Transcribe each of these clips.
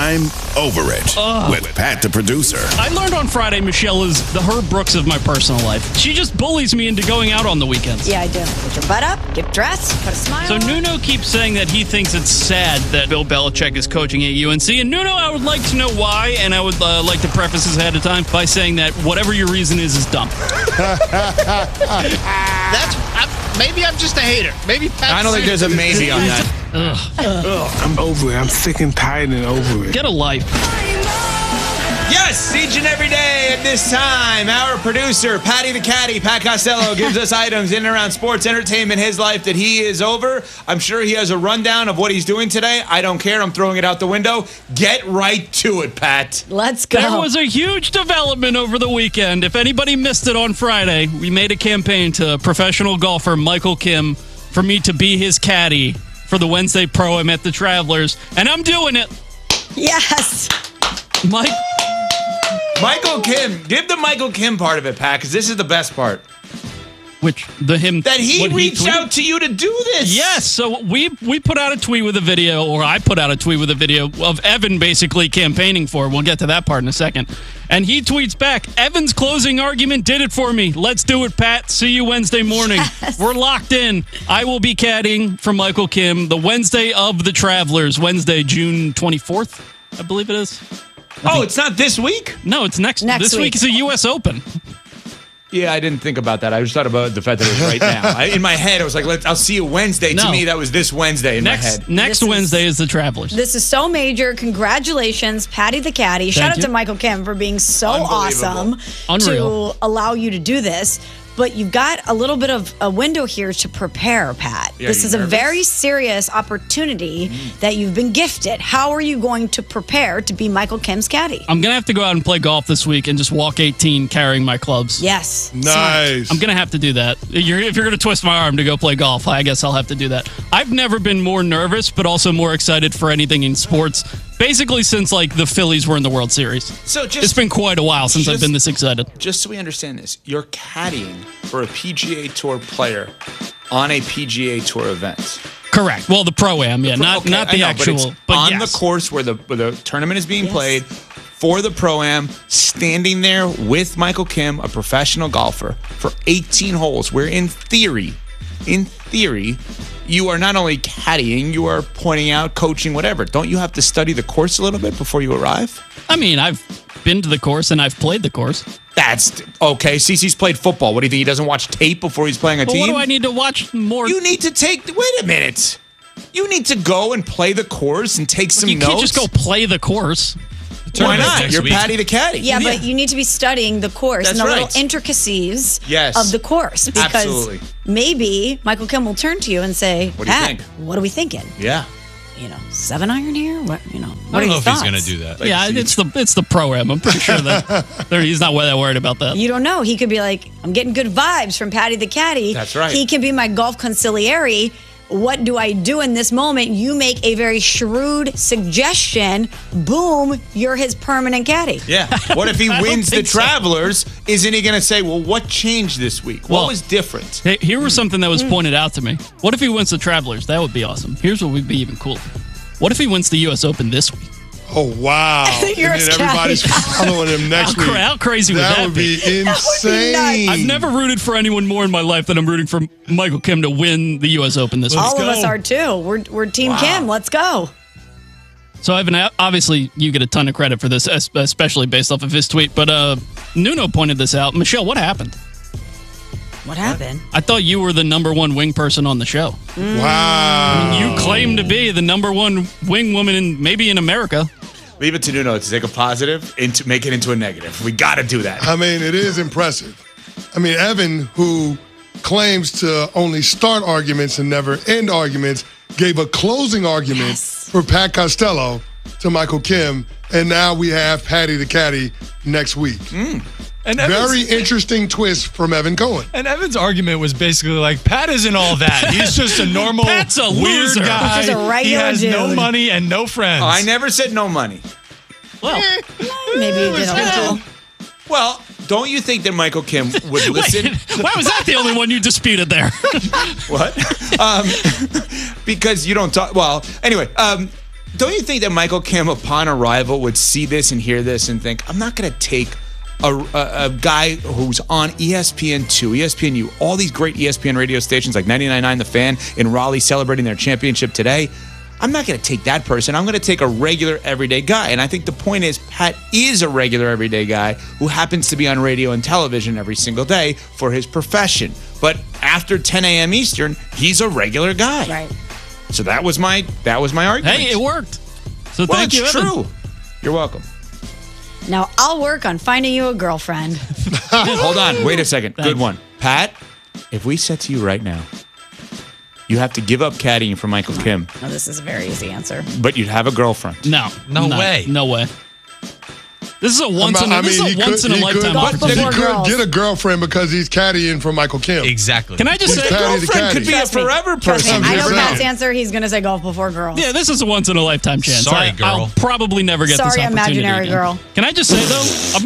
I'm Over It with Pat the producer. I learned on Friday Michelle is the Herb Brooks of my personal life. She just bullies me into going out on the weekends. Yeah, I do. Put your butt up, get dressed, put a smile So on. Nuno keeps saying that he thinks it's sad that Bill Belichick is coaching at UNC. And Nuno, I would like to know why, and I would like to preface this ahead of time by saying that whatever your reason is dumb. Maybe I'm just a hater. Maybe Pat's I don't think there's a maybe on that. I'm over it. I'm sick and tired and over it. Get a life. Yes, each and every day at this time, our producer, Patty the Caddy, Pat Costello, gives us items in and around sports, entertainment, his life that he is over. I'm sure he has a rundown of what he's doing today. I don't care. I'm throwing it out the window. Get right to it, Pat. Let's go. There was a huge development over the weekend. If anybody missed it on Friday, we made a campaign to professional golfer Michael Kim for me to be his caddy for the Wednesday Pro-Am at the Travelers, and I'm doing it. Yes. Michael Kim. Give the Michael Kim part of it, Pat, because this is the best part. That he reached out to you to do this. Yes, so we put out a tweet with a video, or I put out a tweet with a video of Evan basically campaigning for. We'll get to that part in a second. And he tweets back, Evan's closing argument did it for me. Let's do it, Pat. See you Wednesday morning. Yes. We're locked in. I will be caddying for Michael Kim the Wednesday of the Travelers, Wednesday, June 24th, I believe it is. It's not this week? No, it's next week. This week is a U.S. Open. Yeah, I didn't think about that. I just thought about the fact that it was right now. In my head, I was like, I'll see you Wednesday. No. To me, that was this Wednesday in my head. Next Wednesday is the Travelers. This is so major. Congratulations, Patty the Caddy. Shout out to Michael Kim for being so awesome to allow you to do this. But you've got a little bit of a window here to prepare, Pat. Yeah, this is a very serious opportunity that you've been gifted. How are you going to prepare to be Michael Kim's caddy? I'm going to have to go out and play golf this week and just walk 18 carrying my clubs. Yes. Nice. I'm going to have to do that. If you're going to twist my arm to go play golf, I guess I'll have to do that. I've never been more nervous, but also more excited for anything in sports. Basically since, the Phillies were in the World Series. So it's been quite a while since I've been this excited. Just so we understand this, you're caddying for a PGA Tour player on a PGA Tour event. Correct. Well, the Pro-Am, yeah. Not the actual. But on yes. the course where the tournament is being played for the Pro-Am, standing there with Michael Kim, a professional golfer, for 18 holes, where in theory, you are not only caddying, you are pointing out, coaching, whatever. Don't you have to study the course a little bit before you arrive? I mean, I've been to the course and I've played the course. That's okay. CeCe's played football. What do you think? He doesn't watch tape before he's playing a team? What do I need to watch more? You need to wait a minute. You need to go and play the course and take some notes. You can't just go play the course. Why not? You're Patty the Caddy. Yeah, but you need to be studying the course and the little intricacies of the course. Because maybe Michael Kim will turn to you and say, what do you Pat, think? What are we thinking? Yeah. 7 iron here? What I don't know if he's going to do that. Yeah, it's the Pro-Am. I'm pretty sure that he's not that worried about that. You don't know. He could be like, I'm getting good vibes from Patty the Caddy. That's right. He can be my golf consigliere. What do I do in this moment? You make a very shrewd suggestion. Boom, you're his permanent caddy. Yeah. What if he wins the Travelers? Isn't he going to say, well, what changed this week? What was different? Hey, here was something that was pointed out to me. What if he wins the Travelers? That would be awesome. Here's what would be even cooler. What if he wins the U.S. Open this week? Oh, wow. You're and then everybody's following him next week. How crazy would that be? That would be insane. I've never rooted for anyone more in my life than I'm rooting for Michael Kim to win the U.S. Open this week. All of us are too. We're Team Kim. Let's go. So, Evan, obviously you get a ton of credit for this, especially based off of his tweet. But Nuno pointed this out. Michelle, what happened? What happened? I thought you were the number one wing person on the show. Wow. You claim to be the number one wing woman maybe in America. Leave it to Nuno to take a positive and to make it into a negative. We got to do that. I mean, it is impressive. I mean, Evan, who claims to only start arguments and never end arguments, gave a closing argument for Pat Costello to Michael Kim, and now we have Patty the Caddy next week. And very interesting twist from Evan Cohen. And Evan's argument was basically like, Pat isn't all that. He's just a normal, Pat's a weird loser. guy. He's just a regular he has no dude. money and no friends. I never said no money. Well, Maybe you did a little. Well, don't you think that Michael Kim would listen? why was that the only one you disputed there? What? Because you don't talk. Well, anyway, don't you think that Michael Kim, upon arrival, would see this and hear this and think, I'm not going to take a guy who's on ESPN2, ESPNU, all these great ESPN radio stations like 99.9 The Fan in Raleigh celebrating their championship today. I'm not going to take that person. I'm going to take a regular, everyday guy. And I think the point is Pat is a regular, everyday guy who happens to be on radio and television every single day for his profession. But after 10 a.m. Eastern, he's a regular guy. Right. So that was my argument. Hey, it worked. So well, thank you, it's Evan. true. You're welcome. Now I'll work on finding you a girlfriend. Hold on. Wait a second. Good one. Pat, if we said to you right now, you have to give up caddying for Michael Kim, Oh, this is a very easy answer. but you'd have a girlfriend. No way. No way. This is a once in a lifetime opportunity. He could get a girlfriend because he's caddying for Michael Kim. Exactly. Can I just say, Girlfriend could be a forever Trust me, person. I know Pat's answer. He's going to say golf before girls. yeah, this is a once in a lifetime chance. Sorry, girl. I'll probably never get this Sorry, opportunity imaginary again. girl. Can I just say though,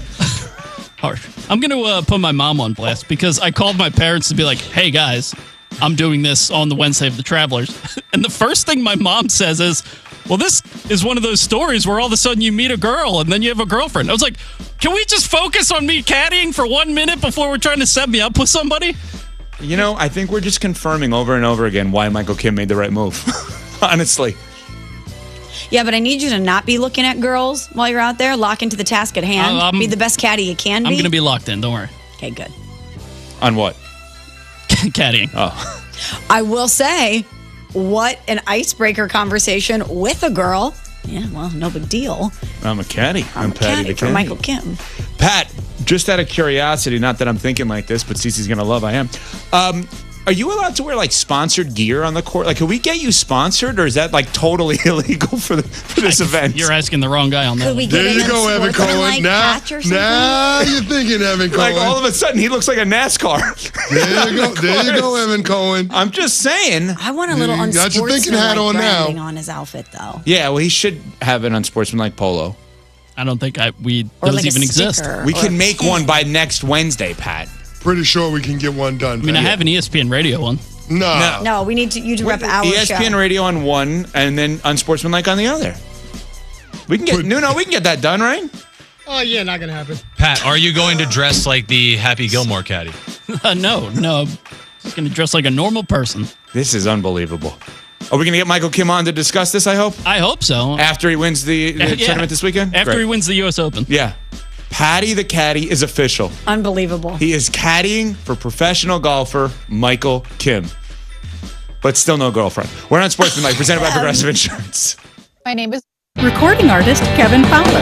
I'm gonna put my mom on blast because I called my parents to be like, "Hey guys, I'm doing this on the Wednesday of the Travelers," and the first thing my mom says is, "Well, this is one of those stories where all of a sudden you meet a girl and then you have a girlfriend." I was like, "Can we just focus on me caddying for 1 minute before we're trying to set me up with somebody?" You know, I think we're just confirming over and over again why Michael Kim made the right move. Honestly. Yeah, but I need you to not be looking at girls while you're out there. Lock into the task at hand. Be the best caddy you can be. I'm gonna be locked in. Don't worry. Okay, good. On what? Caddying. Oh. I will say, what an icebreaker conversation with a girl. Yeah, well, no big deal. I'm a caddy. I'm a Patty caddy the for caddy. Michael Kim. Pat, just out of curiosity, not that I'm thinking like this, but Cece's going to love I am. Are you allowed to wear like sponsored gear on the court? Like, can we get you sponsored, or is that like totally illegal for this event? You're asking the wrong guy on that. Could we There get you go, Evan Cohen. Now you're thinking, Evan Cohen. Like all of a sudden, he looks like a NASCAR. There you go, Evan Cohen. I'm just saying. I want a little You got your thinking hat unsportsmanlike on now. branding on his outfit, though. Yeah, well, he should have an unsportsmanlike polo. I don't think Or those like a even exist. sticker. We Or can a make pin. one by next Wednesday, Pat. Pretty sure we can get one done. I mean, I have an ESPN radio one. No. No, we need you to rep our ESPN show. Radio on one, and then unsportsmanlike on the other. We can get we can get that done, right? Oh, yeah, not going to happen. Pat, are you going to dress like the Happy Gilmore caddy? No. I'm just going to dress like a normal person. This is unbelievable. Are we going to get Michael Kim on to discuss this, I hope? I hope so. After he wins the tournament this weekend? After Great. he wins the U.S. Open. Yeah. Patty the Caddy is official. Unbelievable. He is caddying for professional golfer Michael Kim. But still no girlfriend. We're on Sportsmanlike, presented by Progressive Insurance. My name is recording artist Kevin Fowler.